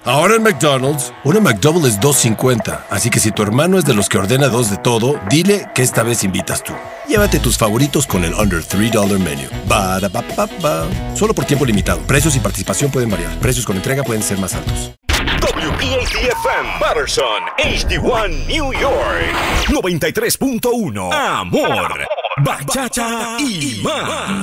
Ahora en McDonald's, una McDouble es $2.50. Así que si tu hermano es de los que ordena 2 de todo, dile que esta vez invitas tú. Llévate tus favoritos con el Under $3 Menu. Ba-da-ba-ba-ba. Solo por tiempo limitado. Precios y participación pueden variar. Precios con entrega pueden ser más altos. WPAT-FM Patterson, HD1 New York 93.1. Amor, bachata y más.